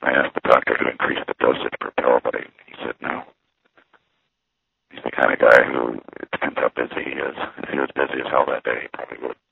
I asked the doctor to increase the dosage per pill, but he said no. He's the kind of guy who, it depends how busy he is. If he was busy as hell that day, he probably would.